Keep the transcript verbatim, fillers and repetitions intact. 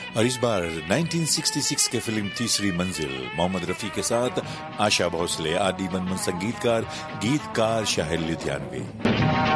और इस बार उन्नीस सौ छियासठ के फिल्म तीसरी मंजिल मोहम्मद रफी के साथ आशा भोसले, आदि मनमन संगीतकार, गीतकार शाहिर लुधियानवी।